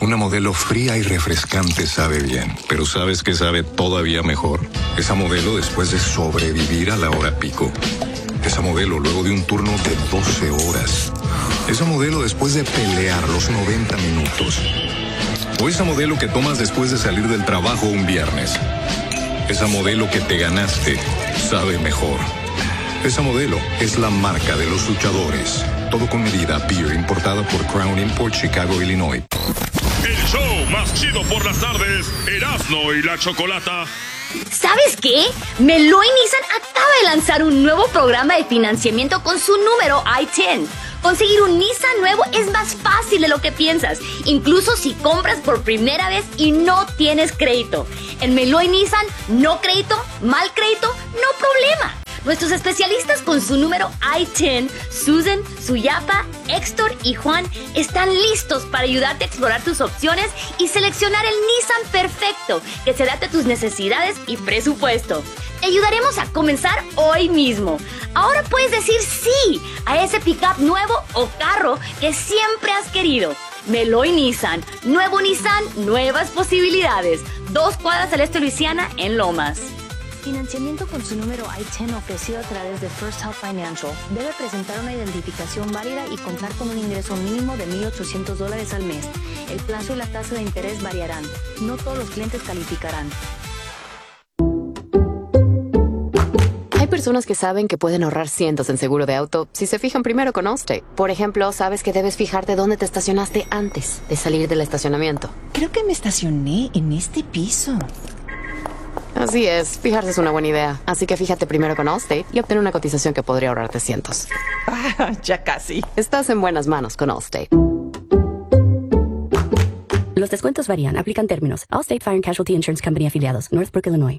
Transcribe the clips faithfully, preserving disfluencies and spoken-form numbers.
Una Modelo fría y refrescante sabe bien, pero ¿sabes qué sabe todavía mejor? Esa Modelo después de sobrevivir a la hora pico. Esa Modelo luego de un turno de doce horas. Esa Modelo después de pelear los noventa minutos. O esa Modelo que tomas después de salir del trabajo un viernes. Esa Modelo que te ganaste sabe mejor. Esa Modelo es la marca de los luchadores. Todo con medida. Beer importada por Crown Import, Chicago, Illinois. El show más chido por las tardes, Erasmo y la Chocolata. ¿Sabes qué? Meloy Nissan acaba de lanzar un nuevo programa de financiamiento con su número I diez. Conseguir un Nissan nuevo es más fácil de lo que piensas, incluso si compras por primera vez y no tienes crédito. En Meloy Nissan, no crédito, mal crédito, no problema. Nuestros especialistas con su número I diez, Susan, Suyapa, Héctor y Juan, están listos para ayudarte a explorar tus opciones y seleccionar el Nissan perfecto que se adapte a tus necesidades y presupuesto. Te ayudaremos a comenzar hoy mismo. Ahora puedes decir sí a ese pickup nuevo o carro que siempre has querido. Meloy Nissan, nuevo Nissan, nuevas posibilidades. Dos cuadras al este de Luisiana en Lomas. Financiamiento con su número I diez ofrecido a través de First Health Financial. Debe presentar una identificación válida y contar con un ingreso mínimo de mil ochocientos dólares al mes. El plazo y la tasa de interés variarán. No todos los clientes calificarán. Hay personas que saben que pueden ahorrar cientos en seguro de auto si se fijan primero con Allstate. Por ejemplo, sabes que debes fijarte dónde te estacionaste antes de salir del estacionamiento. Creo que me estacioné en este piso. Así es, fijarse es una buena idea. Así que fíjate primero con Allstate y obtén una cotización que podría ahorrarte cientos. Ah, ya casi. Estás en buenas manos con Allstate. Los descuentos varían. Aplican términos. Allstate Fire and Casualty Insurance Company afiliados. Northbrook, Illinois.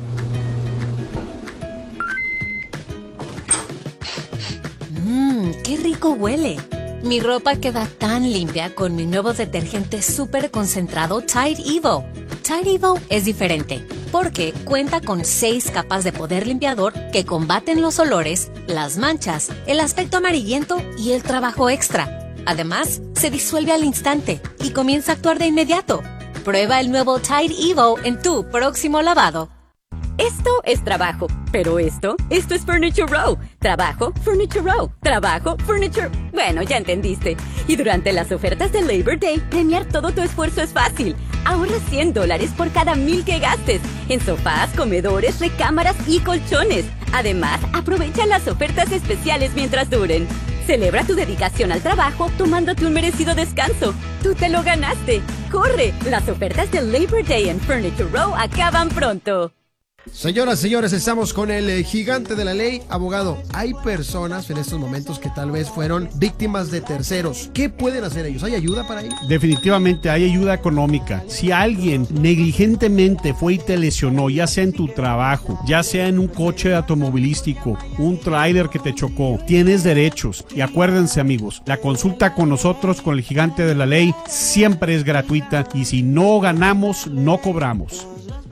Mmm, qué rico huele. Mi ropa queda tan limpia con mi nuevo detergente súper concentrado Tide Evo. Tide Evo es diferente porque cuenta con seis capas de poder limpiador que combaten los olores, las manchas, el aspecto amarillento y el trabajo extra. Además, se disuelve al instante y comienza a actuar de inmediato. Prueba el nuevo Tide Evo en tu próximo lavado. Esto es trabajo, pero esto, esto es Furniture Row. Trabajo, Furniture Row. Trabajo, Furniture... Bueno, ya entendiste. Y durante las ofertas de Labor Day, premiar todo tu esfuerzo es fácil. Ahorra cien dólares por cada mil que gastes en sofás, comedores, recámaras y colchones. Además, aprovecha las ofertas especiales mientras duren. Celebra tu dedicación al trabajo tomándote un merecido descanso. Tú te lo ganaste. ¡Corre! Las ofertas de Labor Day en Furniture Row acaban pronto. Señoras, señores, estamos con el eh, gigante de la ley, abogado. Hay personas en estos momentos que tal vez fueron víctimas de terceros. ¿Qué pueden hacer ellos? ¿Hay ayuda para ellos? Definitivamente hay ayuda económica. Si alguien negligentemente fue y te lesionó, ya sea en tu trabajo, ya sea en un coche automovilístico, un tráiler que te chocó, tienes derechos. Y acuérdense, amigos, la consulta con nosotros, con el gigante de la ley, siempre es gratuita. Y si no ganamos, no cobramos.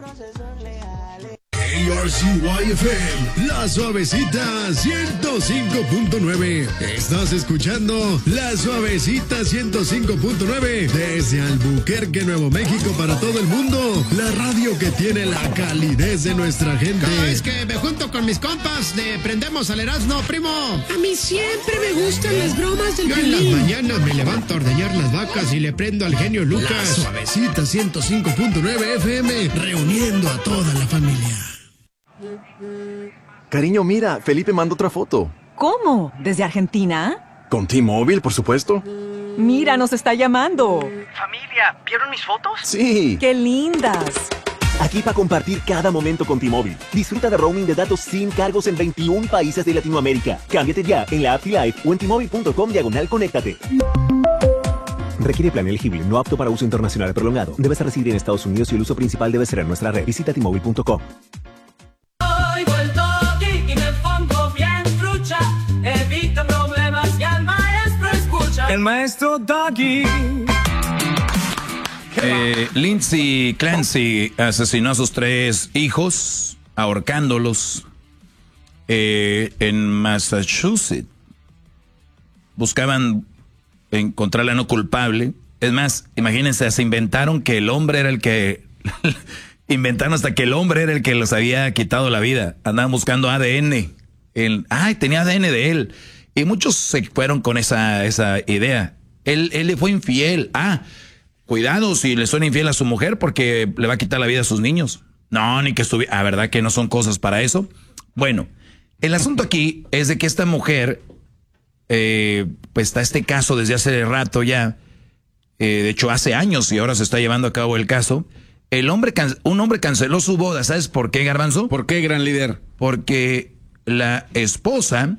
A R C Y F M, La Suavecita ciento cinco punto nueve. Estás escuchando La Suavecita ciento cinco punto nueve desde Albuquerque, Nuevo México, para todo el mundo. La radio que tiene la calidez de nuestra gente. Cada vez que me junto con mis compas, le prendemos al Erasmo, primo. A mí siempre me gustan las bromas del Yo en las mañanas me levanto a ordeñar las vacas y le prendo al genio Lucas. La Suavecita ciento cinco punto nueve F M, reuniendo a toda la familia. Cariño, mira, Felipe mandó otra foto. ¿Cómo? ¿Desde Argentina? Con T-Mobile, por supuesto. Mira, nos está llamando. Familia, ¿vieron mis fotos? Sí. ¡Qué lindas! Aquí para compartir cada momento con T-Mobile. Disfruta de roaming de datos sin cargos en veintiún países de Latinoamérica. Cámbiate ya en la app T-Life o en T-Mobile.com diagonal conéctate. Requiere plan elegible, no apto para uso internacional prolongado. Debes residir en Estados Unidos y el uso principal debe ser en nuestra red. Visita T Mobile punto com. El maestro Doggy. Eh, Lindsay Clancy asesinó a sus tres hijos, ahorcándolos eh, en Massachusetts. Buscaban encontrarla no culpable Es más, imagínense, se inventaron que el hombre era el que... inventaron hasta que el hombre era el que les había quitado la vida. Andaban buscando A D N. El, ay, tenía A D N de él. Y muchos se fueron con esa, esa idea. Él, él le fue infiel. Ah, cuidado si le suena infiel a su mujer porque le va a quitar la vida a sus niños. No, ni que estuviera... Ah, ¿verdad que no son cosas para eso? Bueno, el asunto aquí es de que esta mujer... Eh, pues está este caso desde hace rato ya. Eh, de hecho, hace años y ahora se está llevando a cabo el caso. El hombre, un hombre canceló su boda. ¿Sabes por qué, Garbanzo? ¿Por qué, gran líder? Porque la esposa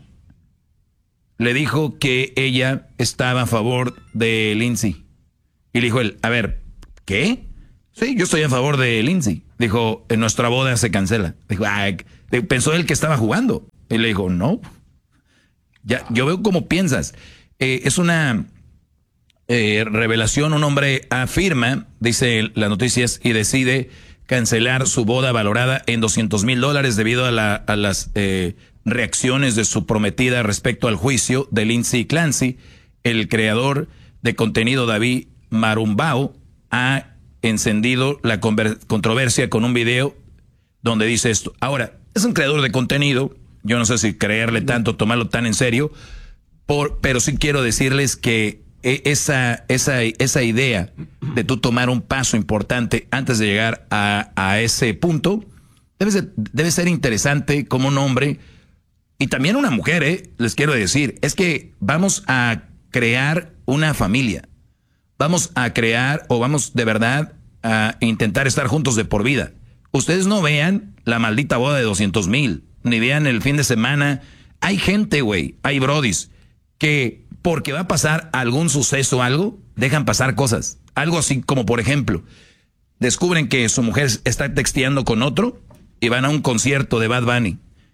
le dijo que ella estaba a favor de Lindsay. Y le dijo él, a ver, ¿qué? Sí, yo estoy a favor de Lindsay. Dijo, en nuestra boda se cancela. Dijo, ay, pensó él que estaba jugando. Y le dijo, no. Ya, yo veo cómo piensas. Eh, es una eh, revelación. Un hombre afirma, dice las noticias, y decide cancelar su boda valorada en doscientos mil dólares debido a, la, a las eh, reacciones de su prometida respecto al juicio de Lindsay Clancy. El creador de contenido David Marumbao ha encendido la controversia con un video donde dice esto. Ahora, es un creador de contenido. Yo no sé si creerle tanto, tomarlo tan en serio, por, pero sí quiero decirles que esa, esa, esa idea de tú tomar un paso importante antes de llegar a, a ese punto, debe ser, debe ser interesante como un hombre y también una mujer, ¿eh? Les quiero decir, es que vamos a crear una familia, vamos a crear o vamos de verdad a intentar estar juntos de por vida. Ustedes no vean la maldita boda de doscientos mil. Ni vean el fin de semana. Hay gente, güey, hay brodis, que porque va a pasar algún suceso o algo, dejan pasar cosas. Algo así como, por ejemplo, descubren que su mujer está texteando con otro y van a un concierto de Bad Bunny.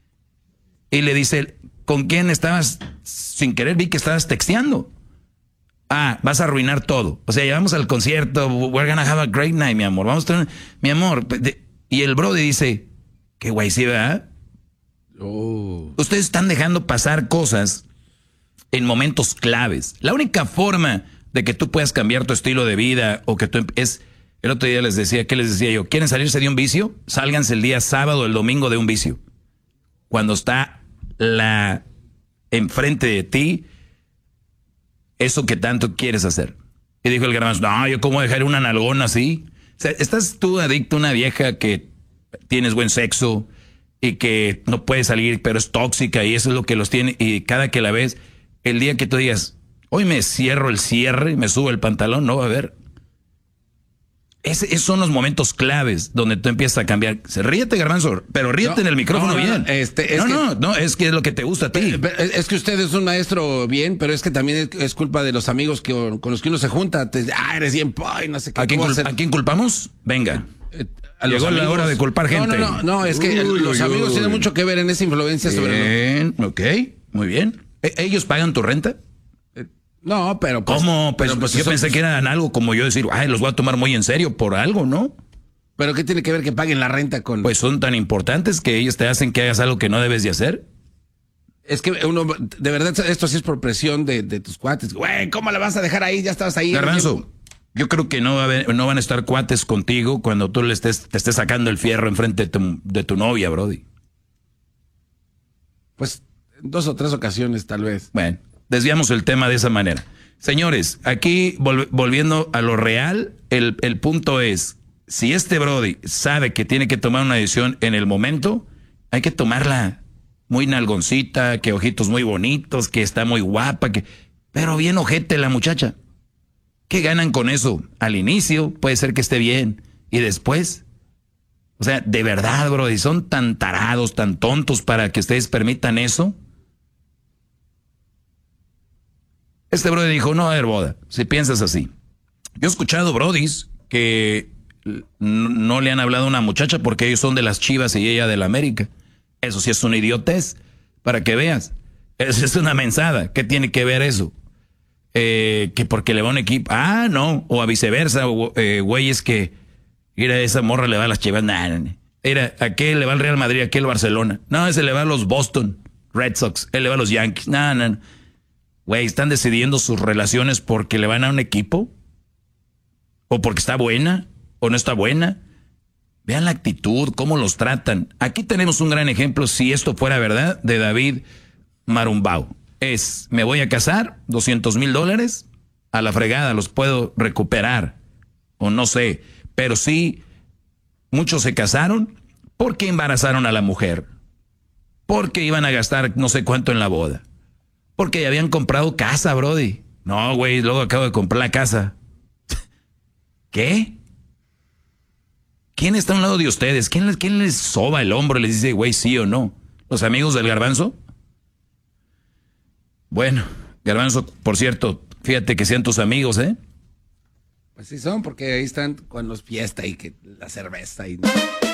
Y le dice, ¿con quién estabas? Sin querer vi que estabas texteando. Ah, vas a arruinar todo. O sea, llevamos al concierto, we're gonna have a great night, mi amor. Vamos a tener, mi amor. Y el brody dice, qué guay, sí, ¿verdad? Oh. Ustedes están dejando pasar cosas en momentos claves. La única forma de que tú puedas cambiar tu estilo de vida o que tú es, el otro día les decía, ¿qué les decía yo? ¿Quieren salirse de un vicio? Sálganse el día sábado o el domingo de un vicio. Cuando está la enfrente de ti eso que tanto quieres hacer. Y dijo el Garbanzo, no, yo cómo dejar una nalgona así. O sea, estás tú adicto a una vieja que tienes buen sexo y que no puede salir, pero es tóxica y eso es lo que los tiene. Y cada que la ves, el día que tú digas, hoy me cierro el cierre, me subo el pantalón, no va a ver. Ese, esos son los momentos claves donde tú empiezas a cambiar. Ríete, Garbanzo, pero ríete no, en el micrófono no, no, bien. Este, es no, que, no, no, es que es lo que te gusta a ti. Pero, pero es que usted es un maestro bien, pero es que también es, es culpa de los amigos que, con los que uno se junta. Te, ah, eres bien, boy, no sé qué. ¿A quién, cul- ¿A quién culpamos? Venga. Eh, A Llegó la hora de culpar gente. No, no, no, no es que uy, los uy, amigos uy. tienen mucho que ver en esa influencia bien, sobre los... Ok, muy bien. ¿Ellos pagan tu renta? Eh, no, pero... Pues, ¿Cómo? Pues, pero, pues yo eso... pensé que eran algo como yo decir, ay, los voy a tomar muy en serio por algo, ¿no? ¿Pero qué tiene que ver que paguen la renta con...? Pues son tan importantes que ellos te hacen que hagas algo que no debes de hacer. Es que uno, de verdad, esto sí es por presión de, de tus cuates. Güey, ¿cómo la vas a dejar ahí? Ya estabas ahí. Garbanzo, yo creo que no, va a haber, no van a estar cuates contigo cuando tú le estés, te estés sacando el fierro enfrente de tu, de tu novia, brody. Pues en dos o tres ocasiones, tal vez. Bueno, desviamos el tema de esa manera. Señores, aquí vol- volviendo a lo real, el, el punto es, si este brody sabe que tiene que tomar una decisión en el momento, hay que tomarla muy nalgoncita, que ojitos muy bonitos, que está muy guapa, que pero bien ojete la muchacha. ¿Qué ganan con eso? Al inicio puede ser que esté bien. ¿Y después? O sea, de verdad, bro, y son tan tarados, tan tontos para que ustedes permitan eso. Este brody dijo, no va a haber boda, si piensas así. Yo he escuchado brodis que no le han hablado a una muchacha porque ellos son de las Chivas y ella de la América. Eso sí es una idiotez, para que veas. Eso es una mensada. ¿Qué tiene que ver eso? Eh, que porque le va a un equipo. Ah, no. O a viceversa. O, eh, güeyes que. Mira, esa morra le va a las Chivas. Nah, nah, nah. Mira, ¿a qué le va el Real Madrid? ¿A qué el Barcelona? No, ese le va a los Boston Red Sox. Él le va a los Yankees. No, no, no. Güey, están decidiendo sus relaciones porque le van a un equipo. o porque está buena, o no está buena. Vean la actitud, cómo los tratan. Aquí tenemos un gran ejemplo, si esto fuera verdad, de David Marumbao. Es, me voy a casar, doscientos mil dólares, a la fregada, los puedo recuperar, o no sé. Pero sí, muchos se casaron porque embarazaron a la mujer, porque iban a gastar no sé cuánto en la boda, porque ya habían comprado casa, brody. No, güey, luego acabo de comprar la casa. ¿Qué? ¿Quién está a un lado de ustedes? ¿Quién les, quién les soba el hombro y les dice, güey, sí o no? ¿Los amigos del Garbanzo? Bueno, Garbanzo, por cierto, fíjate que sean tus amigos, ¿eh? Pues sí son, porque ahí están con los fiesta y que la cerveza y...